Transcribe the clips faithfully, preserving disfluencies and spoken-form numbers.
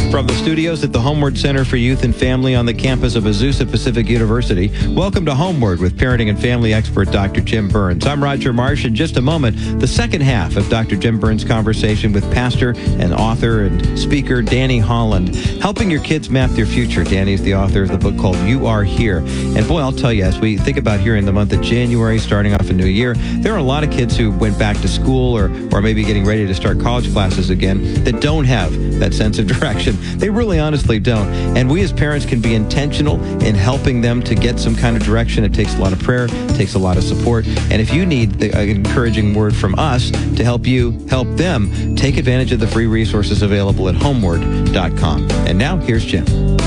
From the studios at the Homeward Center for Youth and Family on the campus of Azusa Pacific University, welcome to Homeward with parenting and family expert Doctor Jim Burns. I'm Roger Marsh. In just a moment, the second half of Doctor Jim Burns' conversation with pastor and author and speaker Danny Holland, helping your kids map their future. Danny is the author of the book called You Are Here. And boy, I'll tell you, as we think about here in the month of January, starting off a new year, there are a lot of kids who went back to school or, or maybe getting ready to start college classes again that don't have that sense of direction. They really honestly don't. And we as parents can be intentional in helping them to get some kind of direction. It takes a lot of prayer, it takes a lot of support. And if you need the, an encouraging word from us to help you help them, take advantage of the free resources available at homeward dot com. And now, here's Jim.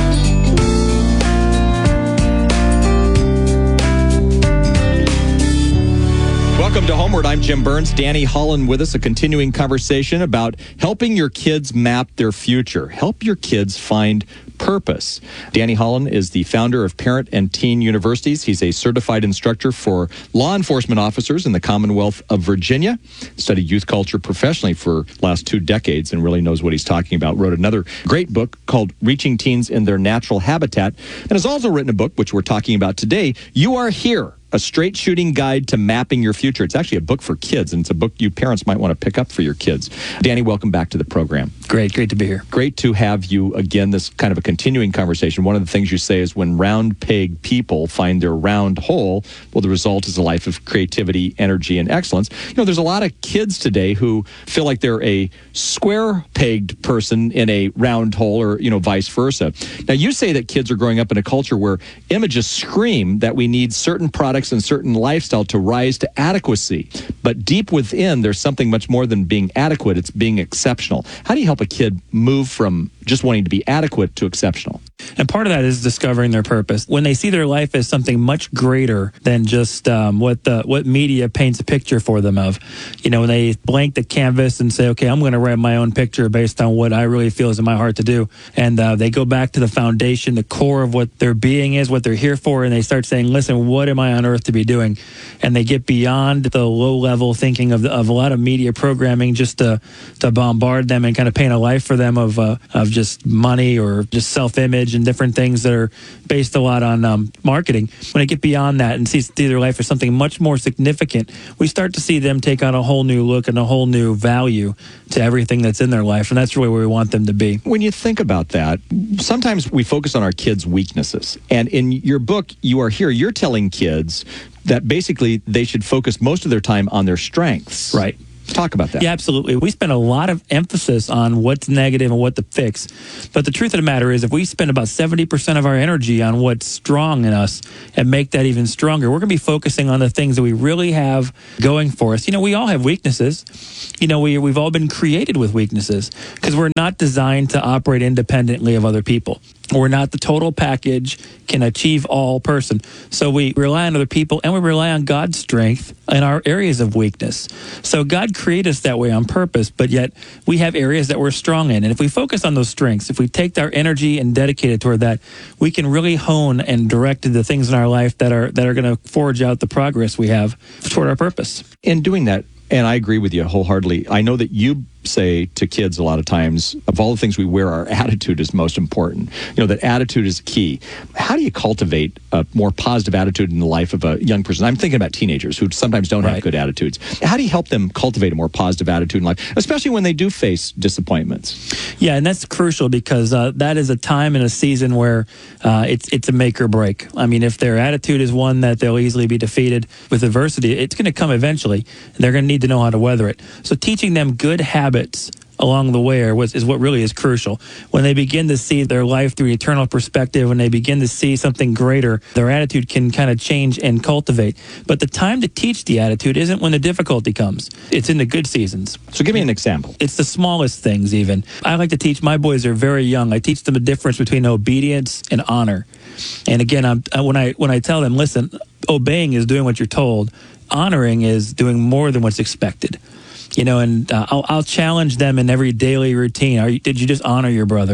Welcome to Homeward. I'm Jim Burns. Danny Holland with us, a continuing conversation about helping your kids map their future. Help your kids find purpose. Danny Holland is the founder of Parent and Teen Universities. He's a certified instructor for law enforcement officers in the Commonwealth of Virginia. Studied youth culture professionally for the last two decades and really knows what he's talking about. Wrote another great book called Reaching Teens in Their Natural Habitat, and has also written a book, which we're talking about today, You Are Here, a straight shooting guide to mapping your future. It's actually a book for kids, and it's a book you parents might want to pick up for your kids. Danny, welcome back to the program. Great, great to be here. Great to have you again, this kind of a continuing conversation. One of the things you say is when round peg people find their round hole, well, the result is a life of creativity, energy, and excellence. You know, there's a lot of kids today who feel like they're a square pegged person in a round hole, or, you know, vice versa. Now, you say that kids are growing up in a culture where images scream that we need certain products and certain lifestyle to rise to adequacy. But deep within, there's something much more than being adequate. It's being exceptional. How do you help a kid move from just wanting to be adequate to exceptional? And part of that is discovering their purpose. When they see their life as something much greater than just um, what the what media paints a picture for them of. You know, when they blank the canvas and say, okay, I'm going to write my own picture based on what I really feel is in my heart to do. And uh, they go back to the foundation, the core of what their being is, what they're here for, and they start saying, listen, what am I on earth to be doing? And they get beyond the low-level thinking of, the, of a lot of media programming just to, to bombard them and kind of paint a life for them of, uh, of just money or just self-image and different things that are based a lot on um, marketing. When they get beyond that and see, see their life as something much more significant, we start to see them take on a whole new look and a whole new value to everything that's in their life, and that's really where we want them to be. When you think about that, sometimes we focus on our kids' weaknesses. And in your book, You Are Here, you're telling kids that basically they should focus most of their time on their strengths. Right. Talk about that. Yeah, absolutely. We spend a lot of emphasis on what's negative and what to fix. But the truth of the matter is, if we spend about seventy percent of our energy on what's strong in us and make that even stronger, we're going to be focusing on the things that we really have going for us. You know, we all have weaknesses. You know, we, we've all been created with weaknesses because we're not designed to operate independently of other people. We're not the total package, can achieve all person. So we rely on other people, and we rely on God's strength in our areas of weakness. So God created us that way on purpose, but yet we have areas that we're strong in. And if we focus on those strengths, if we take our energy and dedicate it toward that, we can really hone and direct the things in our life that are that are going to forge out the progress we have toward our purpose. In doing that, and I agree with you wholeheartedly, I know that you say to kids a lot of times, of all the things we wear, our attitude is most important. You know, that attitude is key. How do you cultivate a more positive attitude in the life of a young person? I'm thinking about teenagers who sometimes don't right. have good attitudes. How do you help them cultivate a more positive attitude in life, especially when they do face disappointments? Yeah, and that's crucial because uh, that is a time and a season where uh, it's it's a make or break. I mean, if their attitude is one that they'll easily be defeated with adversity, it's going to come eventually. They're going to need to know how to weather it. So teaching them good habits along the way are what, is what really is crucial. When they begin to see their life through an eternal perspective, when they begin to see something greater, their attitude can kind of change and cultivate. But the time to teach the attitude isn't when the difficulty comes. It's in the good seasons. So give me an example. It's the smallest things even. I like to teach, my boys are very young. I teach them the difference between obedience and honor. And again, I'm, when I when I tell them, listen, obeying is doing what you're told. Honoring is doing more than what's expected. You know, and uh, I'll, I'll challenge them in every daily routine. Are you, did you just honor your brother?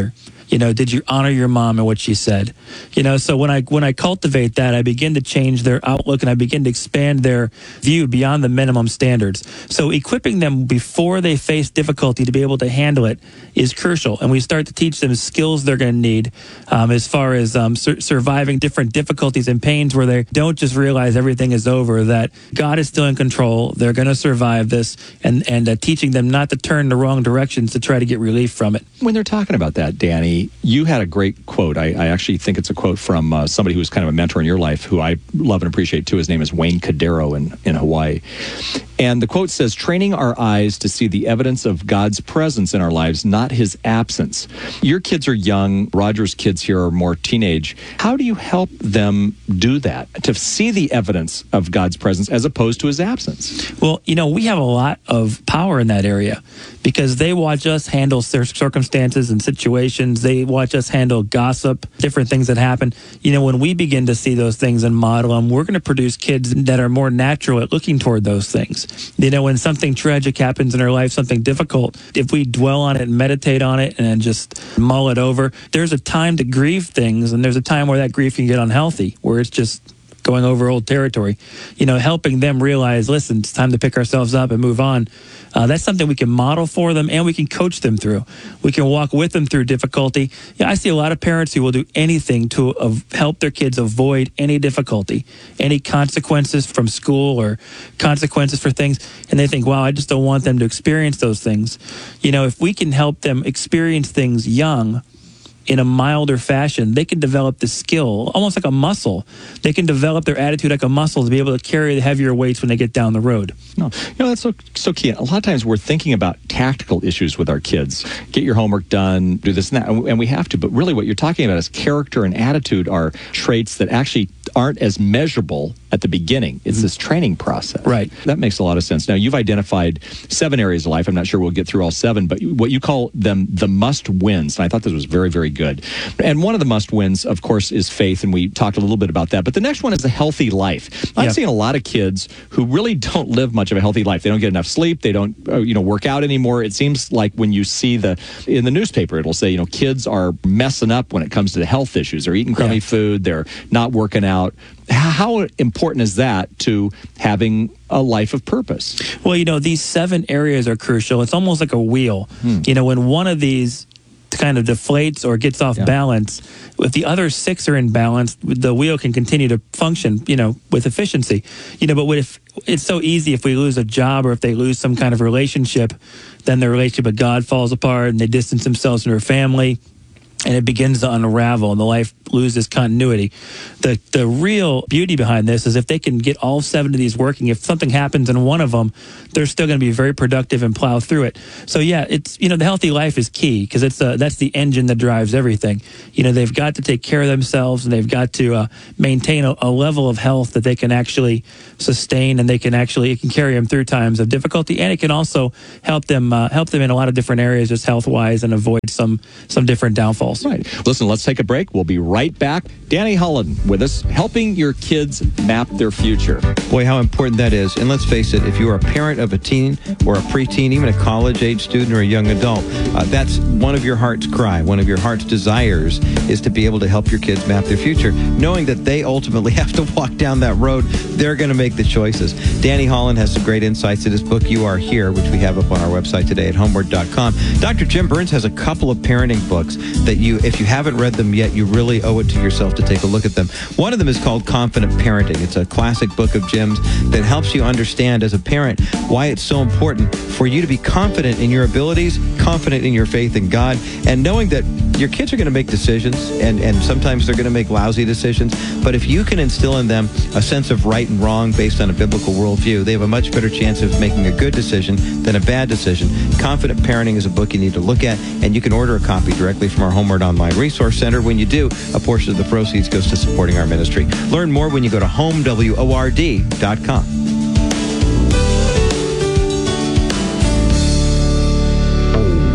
You know, did you honor your mom and what she said? You know, so when I when I cultivate that, I begin to change their outlook and I begin to expand their view beyond the minimum standards. So equipping them before they face difficulty to be able to handle it is crucial. And we start to teach them skills they're going to need um, as far as um, sur- surviving different difficulties and pains where they don't just realize everything is over, that God is still in control. They're going to survive this, and, and uh, teaching them not to turn the wrong directions to try to get relief from it. When they're talking about that, Danny, you had a great quote. I, I actually think it's a quote from uh, somebody who was kind of a mentor in your life, who I love and appreciate too. His name is Wayne Cadero in, in Hawaii. And the quote says, training our eyes to see the evidence of God's presence in our lives, not his absence. Your kids are young. Roger's kids here are more teenage. How do you help them do that, to see the evidence of God's presence as opposed to his absence? Well, you know, we have a lot of power in that area because they watch us handle their circumstances and situations. They watch us handle gossip, different things that happen. You know, when we begin to see those things and model them, we're going to produce kids that are more natural at looking toward those things. You know, when something tragic happens in our life, something difficult, if we dwell on it and meditate on it and just mull it over, there's a time to grieve things, and there's a time where that grief can get unhealthy, where it's just going over old territory. You know, helping them realize, listen, it's time to pick ourselves up and move on. Uh, that's something we can model for them, and we can coach them through. We can walk with them through difficulty. Yeah, I see a lot of parents who will do anything to uh, help their kids avoid any difficulty, any consequences from school or consequences for things, and they think, wow, I just don't want them to experience those things. You know, if we can help them experience things young, in a milder fashion, they can develop the skill, almost like a muscle. They can develop their attitude like a muscle to be able to carry the heavier weights when they get down the road. No, you know, that's so, so key. A lot of times we're thinking about tactical issues with our kids. Get your homework done, do this and that, and we have to. But really what you're talking about is character and attitude are traits that actually aren't as measurable at the beginning. It's mm-hmm. this training process. Right. That makes a lot of sense. Now, you've identified seven areas of life. I'm not sure we'll get through all seven, but what you call them the must-wins. And I thought this was very, very good. And one of the must-wins, of course, is faith, and we talked a little bit about that. But the next one is a healthy life. I've yep. seen a lot of kids who really don't live much of a healthy life. They don't get enough sleep. They don't, uh, you know, work out anymore. It seems like when you see the, in the newspaper, it'll say, you know, kids are messing up when it comes to the health issues. They're eating crummy yeah. food. They're not working out. How important is that to having a life of purpose? Well, you know, these seven areas are crucial. It's almost like a wheel. Hmm. You know, when one of these kind of deflates or gets off yeah. balance, if the other six are in balance, the wheel can continue to function, you know, with efficiency. You know, but what if it's so easy if we lose a job or if they lose some kind of relationship, then their relationship with God falls apart and they distance themselves from their family. And it begins to unravel, and the life loses continuity. The the real beauty behind this is if they can get all seven of these working, if something happens in one of them, they're still going to be very productive and plow through it. So yeah, it's, you know, the healthy life is key because it's uh, that's the engine that drives everything. You know, they've got to take care of themselves, and they've got to uh, maintain a, a level of health that they can actually sustain, and they can actually, it can carry them through times of difficulty, and it can also help them uh, help them in a lot of different areas, just health wise, and avoid some some different downfalls. Right. Listen, let's take a break. We'll be right back. Danny Holland with us, helping your kids map their future. Boy, how important that is. And let's face it, if you are a parent of a teen or a preteen, even a college-age student or a young adult, uh, that's one of your heart's cry. One of your heart's desires is to be able to help your kids map their future, knowing that they ultimately have to walk down that road. They're going to make the choices. Danny Holland has some great insights in his book, You Are Here, which we have up on our website today at homeward dot com. Doctor Jim Burns has a couple of parenting books that you, if you haven't read them yet, you really owe it to yourself to take a look at them. One of them is called Confident Parenting. It's a classic book of Jim's that helps you understand as a parent why it's so important for you to be confident in your abilities, confident in your faith in God, and knowing that your kids are going to make decisions, and, and sometimes they're going to make lousy decisions. But if you can instill in them a sense of right and wrong based on a biblical worldview, they have a much better chance of making a good decision than a bad decision. Confident Parenting is a book you need to look at, and you can order a copy directly from our Homeward Online Resource Center. When you do, a portion of the proceeds goes to supporting our ministry. Learn more when you go to home word dot com.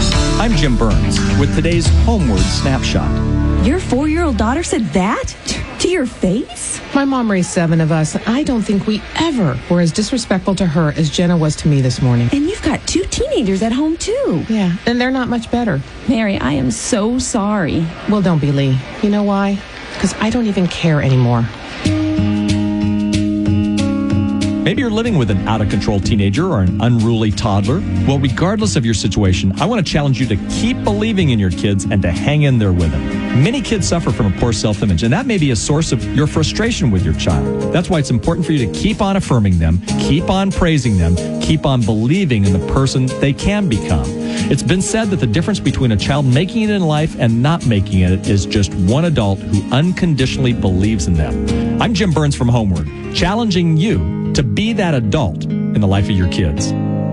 I'm Jim Burns with today's Homeward Snapshot. Your four-year-old daughter said that? To your face? My mom raised seven of us. I don't think we ever were as disrespectful to her as Jenna was to me this morning. And you've got two teenagers at home, too. Yeah, and they're not much better. Mary, I am so sorry. Well, don't be, Lee. You know why? Because I don't even care anymore. Maybe you're living with an out-of-control teenager or an unruly toddler. Well, regardless of your situation, I want to challenge you to keep believing in your kids and to hang in there with them. Many kids suffer from a poor self-image, and that may be a source of your frustration with your child. That's why it's important for you to keep on affirming them, keep on praising them, keep on believing in the person they can become. It's been said that the difference between a child making it in life and not making it is just one adult who unconditionally believes in them. I'm Jim Burns from Homeward, challenging you to be that adult in the life of your kids.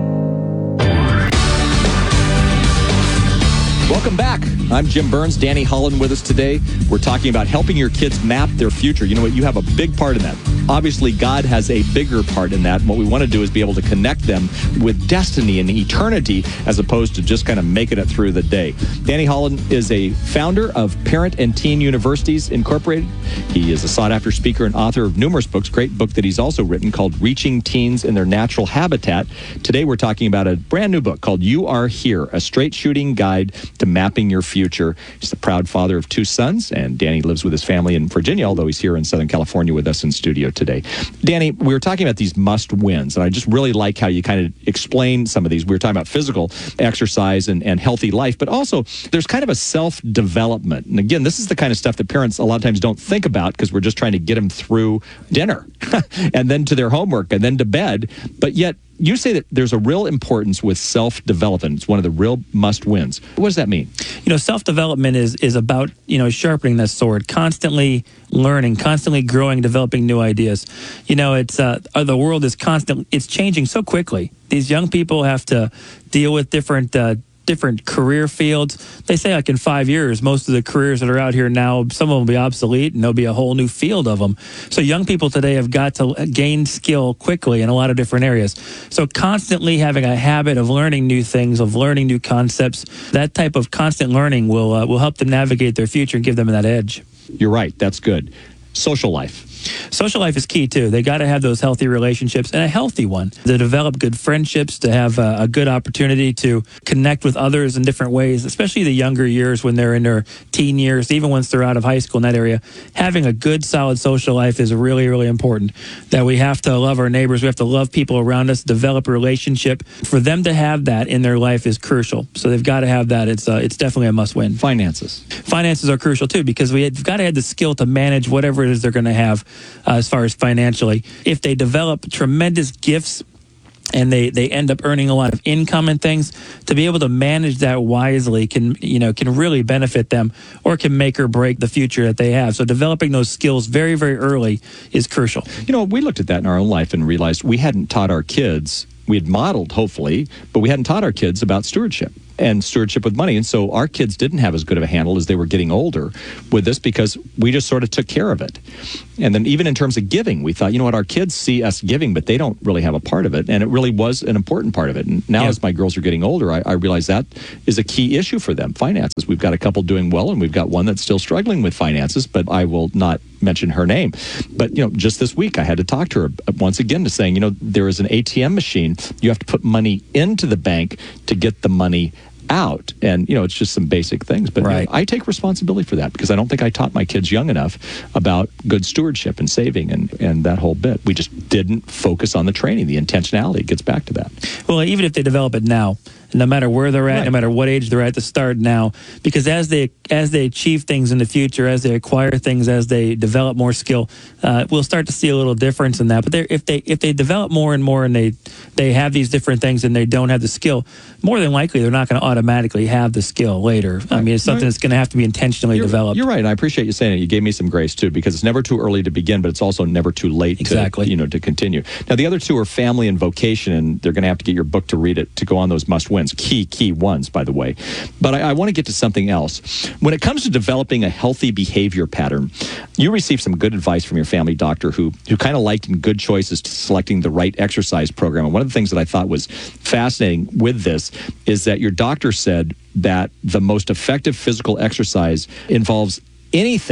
Welcome back. I'm Jim Burns. Danny Holland with us today. We're talking about helping your kids map their future. You know what? You have a big part in that. Obviously, God has a bigger part in that. What we want to do is be able to connect them with destiny and eternity as opposed to just kind of making it through the day. Danny Holland is a founder of Parent and Teen Universities Incorporated. He is a sought-after speaker and author of numerous books. Great book that he's also written called Reaching Teens in Their Natural Habitat. Today, we're talking about a brand new book called You Are Here, a straight-shooting guide to mapping your future. He's the proud father of two sons, and Danny lives with his family in Virginia, although he's here in Southern California with us in studio today. Danny, we were talking about these must-wins, and I just really like how you kind of explain some of these. We were talking about physical exercise and, and healthy life, but also there's kind of a self-development. And again, this is the kind of stuff that parents a lot of times don't think about because we're just trying to get them through dinner and then to their homework and then to bed. But yet, you say that there's a real importance with self-development. It's one of the real must-wins. What does that mean? You know, self-development is is about, you know, sharpening that sword, constantly learning, constantly growing, developing new ideas. You know, it's uh, the world is constant. It's changing so quickly. These young people have to deal with different uh, different career fields. They say like in five years, most of the careers that are out here now, some of them will be obsolete and there'll be a whole new field of them. So young people today have got to gain skill quickly in a lot of different areas. So constantly having a habit of learning new things, of learning new concepts, that type of constant learning will uh, will help them navigate their future and give them that edge. You're right. That's good. Social life. Social life is key, too. They got to have those healthy relationships and a healthy one. To develop good friendships, to have a, a good opportunity to connect with others in different ways, especially the younger years when they're in their teen years, even once they're out of high school in that area. Having a good, solid social life is really, really important. That we have to love our neighbors. We have to love people around us, develop a relationship. For them to have that in their life is crucial. So they've got to have that. It's uh, it's definitely a must-win. Finances. Finances are crucial, too, because we've got to have the skill to manage whatever it is they're going to have. Uh, as far as financially, if they develop tremendous gifts and they, they end up earning a lot of income and things, to be able to manage that wisely can, you know, can really benefit them or can make or break the future that they have. So developing those skills very, very early is crucial. You know, we looked at that in our own life and realized we hadn't taught our kids, we had modeled, hopefully, but we hadn't taught our kids about stewardship and stewardship with money. And so our kids didn't have as good of a handle as they were getting older with this because we just sort of took care of it. And then even in terms of giving, we thought, you know what, our kids see us giving, but they don't really have a part of it. And it really was an important part of it. And now yeah. as my girls are getting older, I, I realize that is a key issue for them, finances. We've got a couple doing well, and we've got one that's still struggling with finances, but I will not mention her name. But, you know, just this week, I had to talk to her once again to saying, you know, there is an A T M machine. You have to put money into the bank to get the money out. And, you know, it's just some basic things. But right. you know, I take responsibility for that because I don't think I taught my kids young enough about good stewardship and saving and, and that whole bit. We just didn't focus on the training, the intentionality. It gets back to that. Well, even if they develop it now, no matter where they're at, right. no matter what age they're at to start now, because as they as they achieve things in the future, as they acquire things, as they develop more skill, uh, we'll start to see a little difference in that. But if they if they develop more and more and they they have these different things and they don't have the skill, more than likely they're not going to automatically have the skill later. Right. I mean, it's something right. that's going to have to be intentionally you're, developed. You're right, and I appreciate you saying it. You gave me some grace too, because it's never too early to begin, but it's also never too late exactly. to you know to continue. Now, the other two are family and vocation, and they're going to have to get your book to read it to go on those must wins. Key key. ones, by the way. But I, I want to get to something else. When it comes to developing a healthy behavior pattern, you received some good advice from your family doctor who, who kind of liked good choices to selecting the right exercise program. And one of the things that I thought was fascinating with this is that your doctor said that the most effective physical exercise involves anything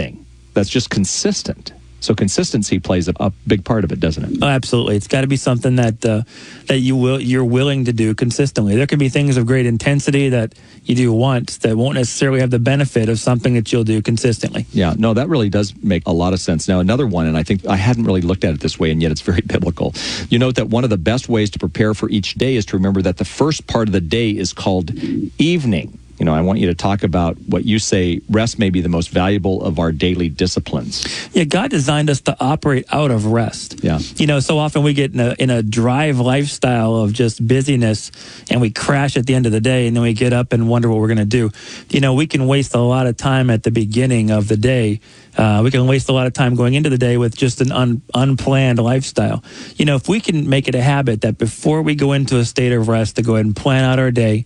that's just consistent. So consistency plays a, a big part of it, doesn't it? Oh, absolutely. It's got to be something that uh, that you will you're willing to do consistently. There can be things of great intensity that you do once that won't necessarily have the benefit of something that you'll do consistently. Yeah, no, that really does make a lot of sense. Now, another one, and I think I hadn't really looked at it this way, and yet it's very biblical. You note that one of the best ways to prepare for each day is to remember that the first part of the day is called evening. You know, I want you to talk about what you say rest may be the most valuable of our daily disciplines. Yeah, God designed us to operate out of rest. Yeah. You know, so often we get in a, in a drive lifestyle of just busyness and we crash at the end of the day and then we get up and wonder what we're going to do. You know, we can waste a lot of time at the beginning of the day. Uh, we can waste a lot of time going into the day with just an un, unplanned lifestyle. You know, if we can make it a habit that before we go into a state of rest to go ahead and plan out our day,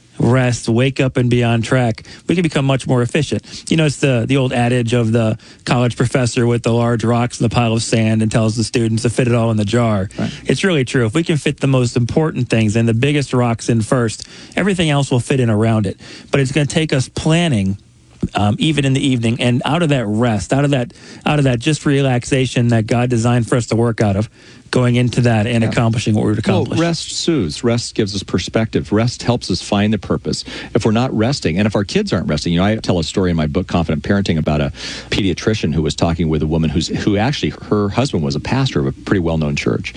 rest, wake up, and be on track, we can become much more efficient. You know, it's the, the old adage of the college professor with the large rocks and the pile of sand and tells the students to fit it all in the jar. Right. It's really true. If we can fit the most important things and the biggest rocks in first, everything else will fit in around it. But it's going to take us planning Um, even in the evening, and out of that rest, out of that, out of that just relaxation that God designed for us to work out of, going into that and yeah. accomplishing what we're to accomplish. Well, rest soothes. Rest gives us perspective. Rest helps us find the purpose. If we're not resting, and if our kids aren't resting, you know, I tell a story in my book, Confident Parenting, about a pediatrician who was talking with a woman who's who actually, her husband was a pastor of a pretty well-known church,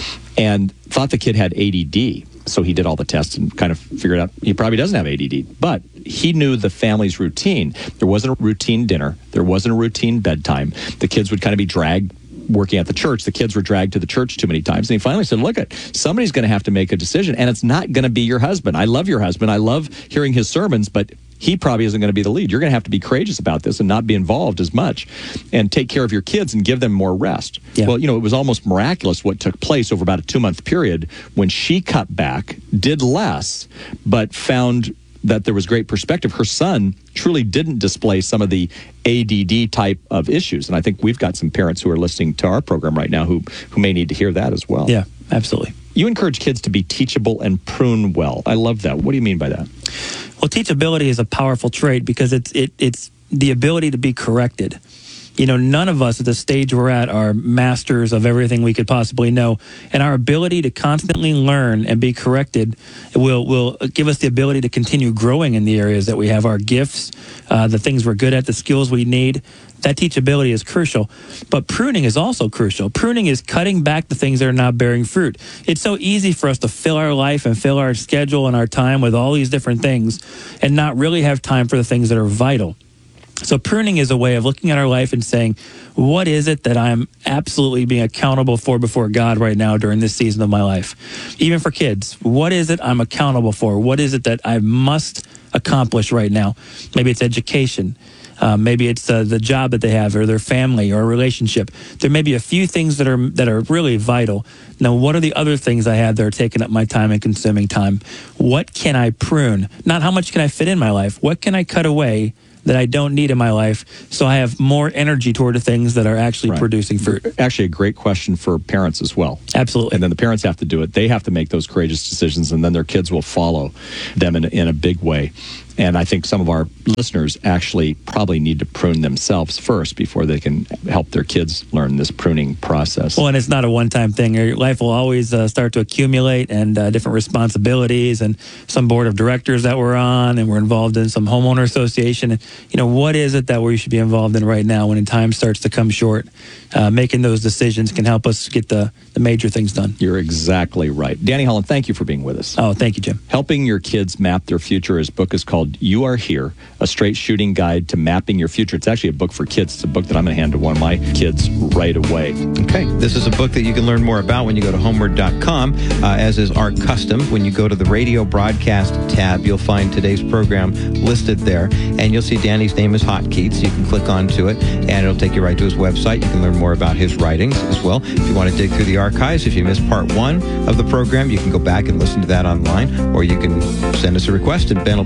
and thought the kid had A D D. So he did all the tests and kind of figured out he probably doesn't have A D D. But he knew the family's routine. There wasn't a routine dinner. There wasn't a routine bedtime. The kids would kind of be dragged working at the church. The kids were dragged to the church too many times. And he finally said, look, it, somebody's going to have to make a decision. And it's not going to be your husband. I love your husband. I love hearing his sermons, but he probably isn't going to be the lead. You're going to have to be courageous about this and not be involved as much and take care of your kids and give them more rest. Yeah. Well, you know, it was almost miraculous what took place over about a two-month period when she cut back, did less, but found that there was great perspective. Her son truly didn't display some of the A D D type of issues. And I think we've got some parents who are listening to our program right now who, who may need to hear that as well. Yeah, absolutely. You encourage kids to be teachable and prune well. I love that. What do you mean by that? Well, teachability is a powerful trait because it's it, it's the ability to be corrected. You know, none of us at the stage we're at are masters of everything we could possibly know. And our ability to constantly learn and be corrected will will give us the ability to continue growing in the areas that we have, our gifts, uh, the things we're good at, the skills we need. That teachability is crucial. But pruning is also crucial. Pruning is cutting back the things that are not bearing fruit. It's so easy for us to fill our life and fill our schedule and our time with all these different things and not really have time for the things that are vital. So pruning is a way of looking at our life and saying, what is it that I'm absolutely being accountable for before God right now during this season of my life? Even for kids, what is it I'm accountable for? What is it that I must accomplish right now? Maybe it's education. Uh, maybe it's uh, the job that they have or their family or a relationship. There may be a few things that are that are really vital. Now, what are the other things I have that are taking up my time and consuming time? What can I prune? Not how much can I fit in my life? What can I cut away that I don't need in my life so I have more energy toward the things that are actually right. producing fruit? Actually, a great question for parents as well. Absolutely. And then the parents have to do it. They have to make those courageous decisions, and then their kids will follow them in, in a big way. And I think some of our listeners actually probably need to prune themselves first before they can help their kids learn this pruning process. Well, and it's not a one-time thing. Your life will always uh, start to accumulate and uh, different responsibilities and some board of directors that we're on, and we're involved in some homeowner association. And, you know, what is it that we should be involved in right now when time starts to come short? Uh, making those decisions can help us get the, the major things done. You're exactly right. Danny Holland, thank you for being with us. Oh, thank you, Jim. Helping Your Kids Map Their Future. His book is called You Are Here, a straight shooting guide to mapping your future. It's actually a book for kids. It's a book that I'm going to hand to one of my kids right away. Okay. This is a book that you can learn more about when you go to homeward dot com, uh, as is our custom. When you go to the radio broadcast tab, you'll find today's program listed there, and you'll see Danny's name is Hotkey, so you can click onto it, and it'll take you right to his website. You can learn more about his writings as well. If you want to dig through the archives, if you missed part one of the program, you can go back and listen to that online, or you can send us a request, and Ben will be happy to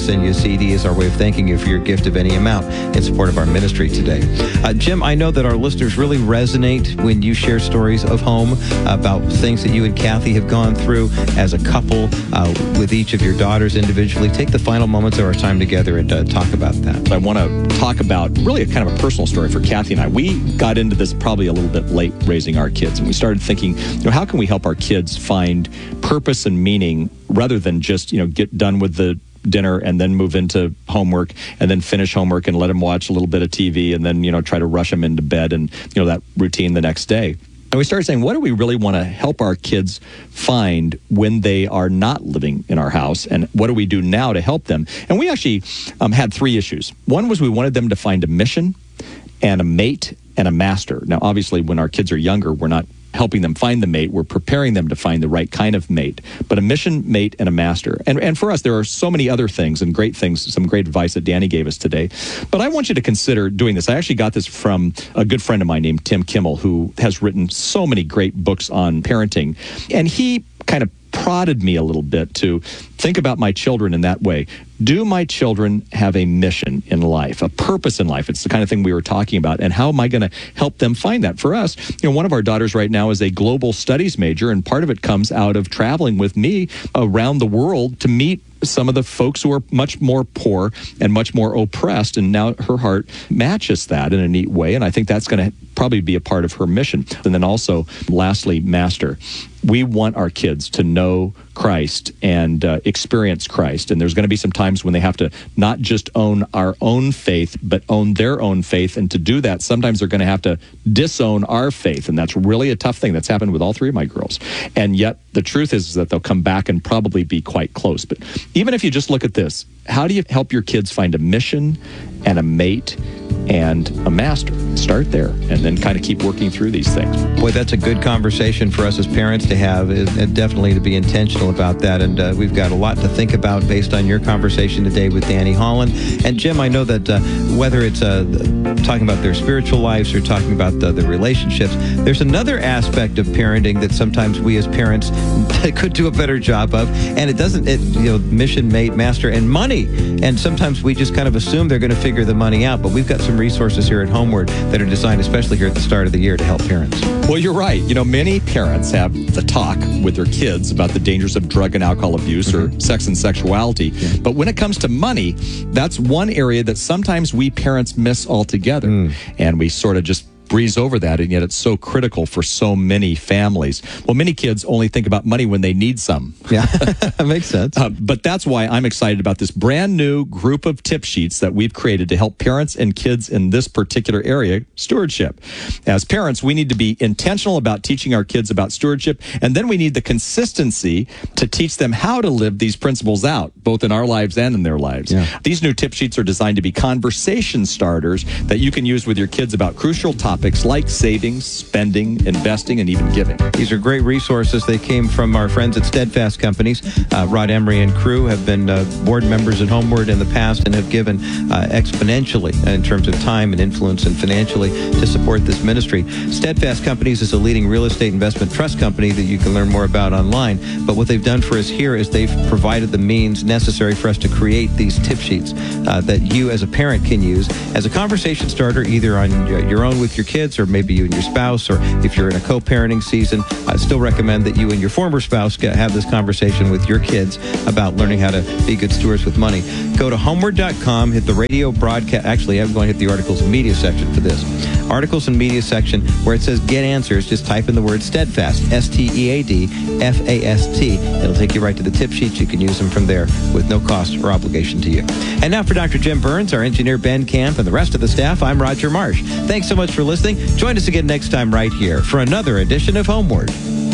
send you a C D as our way of thanking you for your gift of any amount in support of our ministry today. Uh, Jim, I know that our listeners really resonate when you share stories of home about things that you and Kathy have gone through as a couple uh, with each of your daughters individually. Take the final moments of our time together and uh, talk about that. I want to talk about really a kind of a personal story for Kathy and I. We got into this probably a little bit late raising our kids, and we started thinking, you know, how can we help our kids find purpose and meaning rather than just, you know, get done with the dinner and then move into homework and then finish homework and let them watch a little bit of T V and then, you know, try to rush them into bed and, you know, that routine the next day. And we started saying, what do we really want to help our kids find when they are not living in our house? And what do we do now to help them? And we actually um, had three issues. One was we wanted them to find a mission and a mate and a master. Now, obviously, when our kids are younger, we're not helping them find the mate. We're preparing them to find the right kind of mate, but a mission, mate, and a master. And and for us, there are so many other things and great things, some great advice that Danny gave us today. But I want you to consider doing this. I actually got this from a good friend of mine named Tim Kimmel, who has written so many great books on parenting. And he kind of prodded me a little bit to think about my children in that way. Do my children have a mission in life, a purpose in life? It's the kind of thing we were talking about. And how am I going to help them find that? For us, you know, one of our daughters right now is a global studies major, and part of it comes out of traveling with me around the world to meet some of the folks who are much more poor and much more oppressed, and now her heart matches that in a neat way, and I think that's going to probably be a part of her mission. And then also, lastly, master. We want our kids to know Christ and uh, experience Christ, and there's going to be some times when they have to not just own our own faith, but own their own faith, and to do that, sometimes they're going to have to disown our faith, and that's really a tough thing. That's happened with all three of my girls, and yet the truth is that they'll come back and probably be quite close. But even if you just look at this, how do you help your kids find a mission and a mate and a master? Start there and then kind of keep working through these things. Boy, that's a good conversation for us as parents to have, and definitely to be intentional about that. And uh, we've got a lot to think about based on your conversation today with Danny Holland. And Jim, I know that uh, whether it's uh, talking about their spiritual lives or talking about the, the relationships, there's another aspect of parenting that sometimes we as parents could do a better job of. And it doesn't, it, you know, mission, mate, master, and money. And sometimes we just kind of assume they're going to figure the money out. But we've got some resources here at Homeward that are designed especially here at the start of the year to help parents. Well, you're right. You know, many parents have the talk with their kids about the dangers of drug and alcohol abuse mm-hmm. or sex and sexuality. Yeah. But when it comes to money, that's one area that sometimes we parents miss altogether. Mm. And we sort of just breeze over that, and yet it's so critical for so many families. Well, many kids only think about money when they need some. Yeah, that makes sense. Uh, but that's why I'm excited about this brand new group of tip sheets that we've created to help parents and kids in this particular area, stewardship. As parents, we need to be intentional about teaching our kids about stewardship, and then we need the consistency to teach them how to live these principles out, both in our lives and in their lives. Yeah. These new tip sheets are designed to be conversation starters that you can use with your kids about crucial topics like savings, spending, investing, and even giving. These are great resources. They came from our friends at Steadfast Companies. Uh, Rod Emery and crew have been uh, board members at Homeward in the past and have given uh, exponentially in terms of time and influence and financially to support this ministry. Steadfast Companies is a leading real estate investment trust company that you can learn more about online. But what they've done for us here is they've provided the means necessary for us to create these tip sheets uh, that you as a parent can use as a conversation starter, either on your own with your kids, or maybe you and your spouse, or if you're in a co-parenting season. I still recommend that you and your former spouse get, have this conversation with your kids about learning how to be good stewards with money. Go to homeward dot com, hit the radio broadcast. Actually, I'm going to hit the articles and media section for this. Articles and media section where it says get answers, just type in the word steadfast, S T E A D F A S T. It'll take you right to the tip sheets. You can use them from there with no cost or obligation to you. And now for Doctor Jim Burns, our engineer Ben Camp, and the rest of the staff, I'm Roger Marsh. Thanks so much for listening. Join us again next time right here for another edition of Homeward.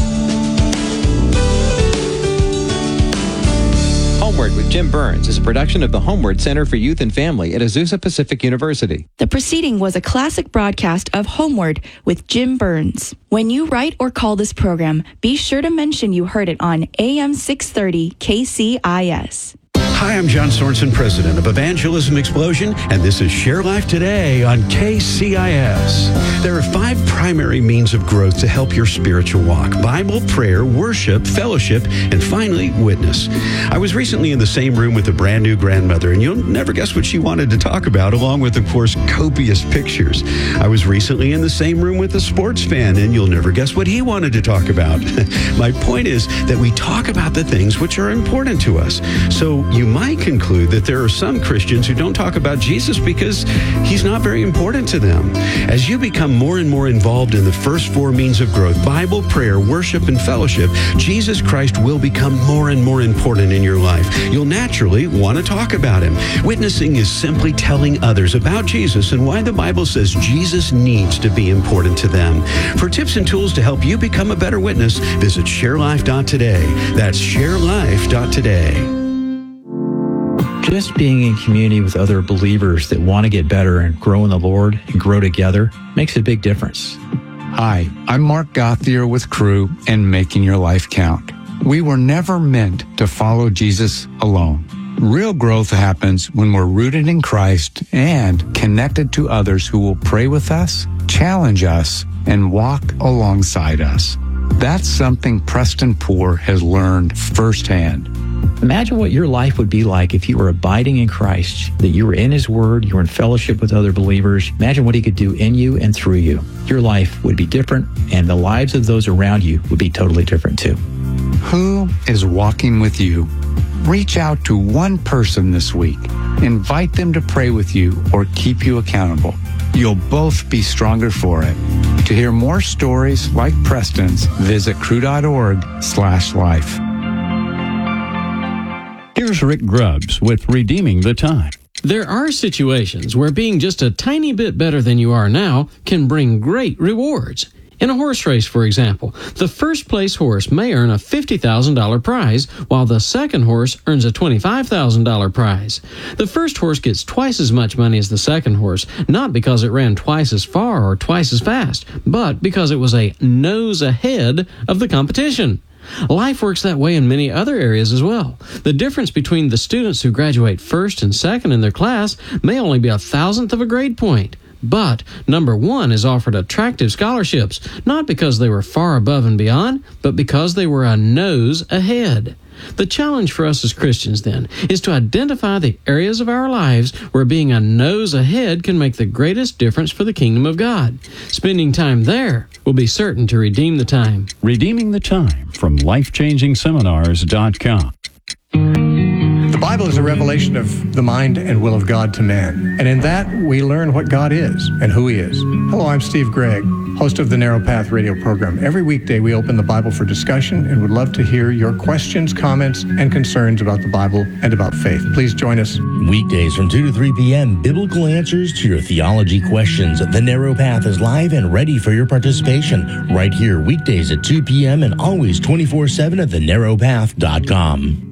Homeward with Jim Burns is a production of the Homeward Center for Youth and Family at Azusa Pacific University. The preceding was a classic broadcast of Homeward with Jim Burns. When you write or call this program, be sure to mention you heard it on A M six thirty K C I S. Hi, I'm John Sorensen, president of Evangelism Explosion, and this is Share Life Today on K C I S. There are five primary means of growth to help your spiritual walk: Bible, prayer, worship, fellowship, and finally, witness. I was recently in the same room with a brand new grandmother, and you'll never guess what she wanted to talk about, along with, of course, copious pictures. I was recently in the same room with a sports fan, and you'll never guess what he wanted to talk about. My point is that we talk about the things which are important to us. So you might conclude that there are some Christians who don't talk about Jesus because he's not very important to them. As you become more and more involved in the first four means of growth, Bible, prayer, worship, and fellowship, Jesus Christ will become more and more important in your life. You'll naturally want to talk about him. Witnessing is simply telling others about Jesus and why the Bible says Jesus needs to be important to them. For tips and tools to help you become a better witness, visit share life dot today. That's share life dot today. Just being in community with other believers that want to get better and grow in the Lord and grow together makes a big difference. Hi, I'm Mark Gothier with Crew and Making Your Life Count. We were never meant to follow Jesus alone. Real growth happens when we're rooted in Christ and connected to others who will pray with us, challenge us, and walk alongside us. That's something Preston Poore has learned firsthand. Imagine what your life would be like if you were abiding in Christ, that you were in his word, you were in fellowship with other believers. Imagine what he could do in you and through you. Your life would be different, and the lives of those around you would be totally different too. Who is walking with you? Reach out to one person this week. Invite them to pray with you or keep you accountable. You'll both be stronger for it. To hear more stories like Preston's, visit crew.org slash life. Here's Rick Grubbs with Redeeming the Time. There are situations where being just a tiny bit better than you are now can bring great rewards. In a horse race, for example, the first place horse may earn a fifty thousand dollars prize, while the second horse earns a twenty-five thousand dollars prize. The first horse gets twice as much money as the second horse, not because it ran twice as far or twice as fast, but because it was a nose ahead of the competition. Life works that way in many other areas as well. The difference between the students who graduate first and second in their class may only be a thousandth of a grade point. But number one is offered attractive scholarships, not because they were far above and beyond, but because they were a nose ahead. The challenge for us as Christians, then, is to identify the areas of our lives where being a nose ahead can make the greatest difference for the kingdom of God. Spending time there will be certain to redeem the time. Redeeming the Time from life changing seminars dot com. The Bible is a revelation of the mind and will of God to man. And in that, we learn what God is and who he is. Hello, I'm Steve Gregg, host of the Narrow Path radio program. Every weekday, we open the Bible for discussion and would love to hear your questions, comments, and concerns about the Bible and about faith. Please join us. Weekdays from two to three p.m., biblical answers to your theology questions. The Narrow Path is live and ready for your participation right here, weekdays at two p.m. and always twenty-four seven at the narrow path dot com.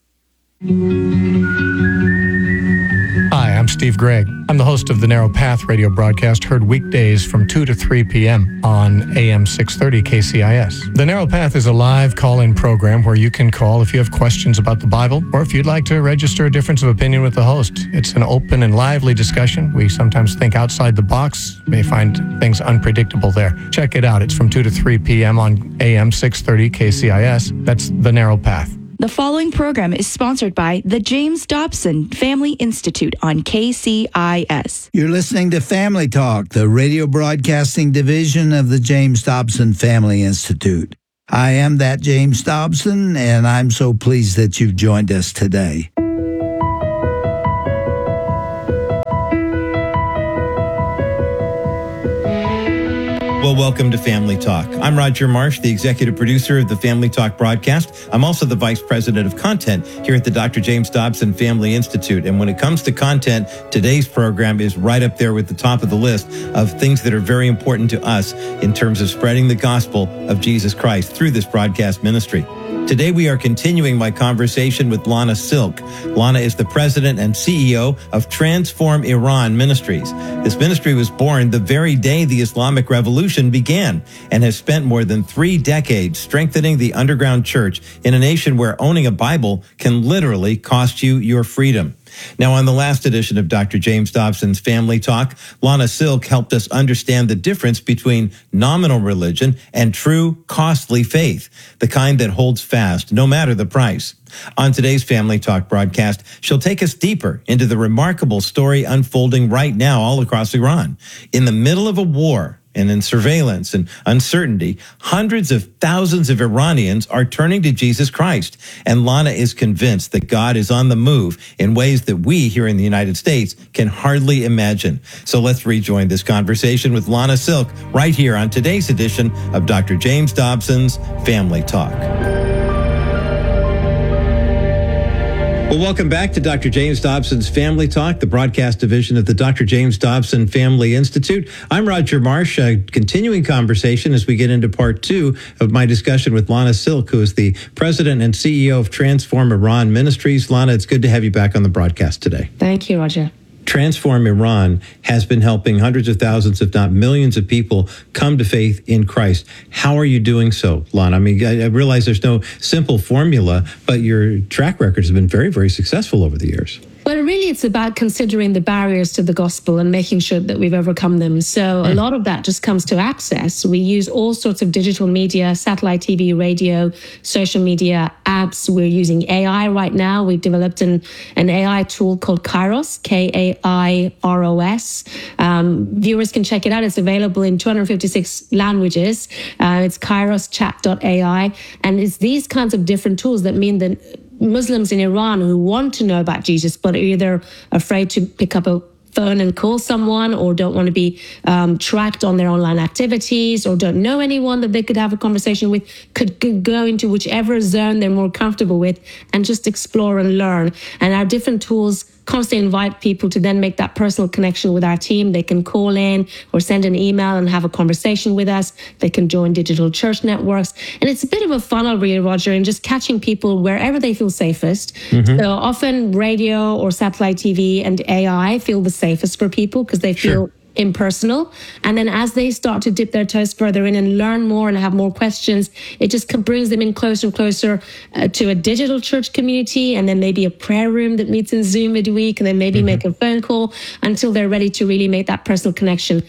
Hi, I'm Steve Gregg. I'm the host of the Narrow Path radio broadcast, heard weekdays from two to three p.m. on A M six thirty K C I S. The Narrow Path is a live call-in program where you can call if you have questions about the Bible or if you'd like to register a difference of opinion with the host. It's an open and lively discussion. We sometimes think outside the box, may find things unpredictable there. Check it out. It's from two to three p.m. on A M six thirty K C I S. That's the Narrow Path. The following program is sponsored by the James Dobson Family Institute on K C I S. You're listening to Family Talk, the radio broadcasting division of the James Dobson Family Institute. I am that James Dobson, and I'm so pleased that you've joined us today. Well, welcome to Family Talk. I'm Roger Marsh, the executive producer of the Family Talk broadcast. I'm also the vice president of content here at the Doctor James Dobson Family Institute. And when it comes to content, today's program is right up there with the top of the list of things that are very important to us in terms of spreading the gospel of Jesus Christ through this broadcast ministry. Today, we are continuing my conversation with Lana Silk. Lana is the president and C E O of Transform Iran Ministries. This ministry was born the very day the Islamic Revolution began and has spent more than three decades strengthening the underground church in a nation where owning a Bible can literally cost you your freedom. Now, on the last edition of Doctor James Dobson's Family Talk, Lana Silk helped us understand the difference between nominal religion and true, costly faith, the kind that holds fast no matter the price. On today's Family Talk broadcast, she'll take us deeper into the remarkable story unfolding right now all across Iran. In the middle of a war, and in surveillance and uncertainty, hundreds of thousands of Iranians are turning to Jesus Christ. And Lana is convinced that God is on the move in ways that we here in the United States can hardly imagine. So let's rejoin this conversation with Lana Silk right here on today's edition of Doctor James Dobson's Family Talk. Well, welcome back to Doctor James Dobson's Family Talk, the broadcast division of the Doctor James Dobson Family Institute. I'm Roger Marsh, a continuing conversation as we get into part two of my discussion with Lana Silk, who is the president and C E O of Transform Iran Ministries. Lana, it's good to have you back on the broadcast today. Thank you, Roger. Transform Iran has been helping hundreds of thousands, if not millions of people come to faith in Christ. How are you doing so, Lana? I mean, I realize there's no simple formula, but your track record has been very, very successful over the years. Well, really, it's about considering the barriers to the gospel and making sure that we've overcome them. So a lot of that just comes to access. We use all sorts of digital media, satellite T V, radio, social media, apps. We're using A I right now. We've developed an, an A I tool called Kairos, K A I R O S. Um, viewers can check it out. It's available in two hundred fifty-six languages. Uh, it's kairos chat dot A I. And it's these kinds of different tools that mean that Muslims in Iran who want to know about Jesus but are either afraid to pick up a phone and call someone, or don't want to be um, tracked on their online activities, or don't know anyone that they could have a conversation with, could, could go into whichever zone they're more comfortable with and just explore and learn. And our different tools constantly invite people to then make that personal connection with our team. They can call in or send an email and have a conversation with us. They can join digital church networks. And it's a bit of a funnel, really, Roger, and just catching people wherever they feel safest. Mm-hmm. So often radio or satellite T V and A I feel the safest for people because they feel sure. impersonal. And then as they start to dip their toes further in and learn more and have more questions, it just brings them in closer and closer uh, to a digital church community, and then maybe a prayer room that meets in Zoom midweek, and then maybe mm-hmm. make a phone call until they're ready to really make that personal connection.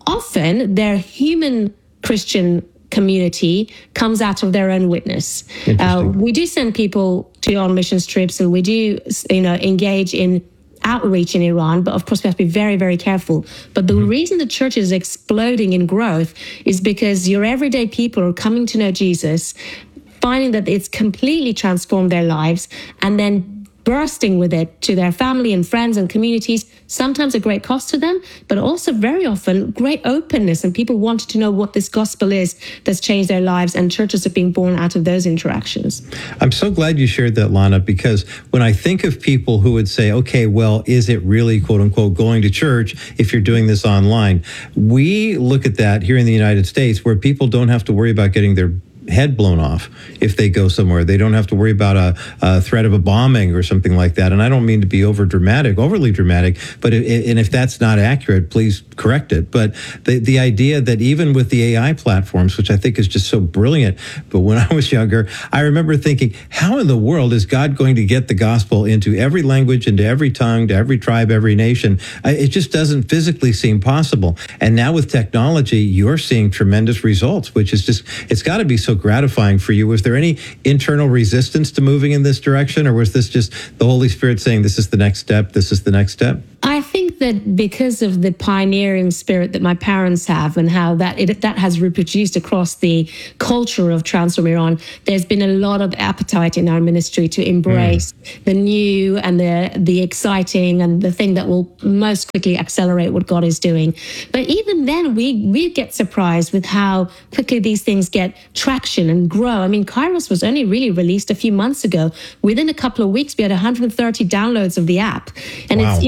Often their human Christian community comes out of their own witness. Uh, we do send people to on missions trips, and we do, you know, engage in outreach in Iran, but of course we have to be very, very careful. But the mm-hmm. reason the church is exploding in growth is because your everyday people are coming to know Jesus, finding that it's completely transformed their lives, and then bursting with it to their family and friends and communities, sometimes a great cost to them, but also very often great openness, and people wanted to know what this gospel is that's changed their lives, and churches are being born out of those interactions. I'm so glad you shared that, Lana, because when I think of people who would say, okay, well, is it really, quote unquote, going to church if you're doing this online? We look at that here in the United States where people don't have to worry about getting their head blown off if they go somewhere. They don't have to worry about a, a threat of a bombing or something like that. And I don't mean to be over dramatic, overly dramatic, but if, and if that's not accurate, please correct it. But the, the idea that even with the A I platforms, which I think is just so brilliant, but when I was younger, I remember thinking, how in the world is God going to get the gospel into every language, into every tongue, to every tribe, every nation? It just doesn't physically seem possible. And now with technology, you're seeing tremendous results, which is just, it's got to be so gratifying for you. Was there any internal resistance to moving in this direction, or was this just the Holy Spirit saying, this is the next step, this is the next step? I think that because of the pioneering spirit that my parents have, and how that it, that has reproduced across the culture of Transform Iran, there's been a lot of appetite in our ministry to embrace mm. the new and the the exciting and the thing that will most quickly accelerate what God is doing. But even then, we we get surprised with how quickly these things get traction and grow. I mean, Kairos was only really released a few months ago. Within a couple of weeks, we had one hundred thirty downloads of the app, and wow. it's you know it's used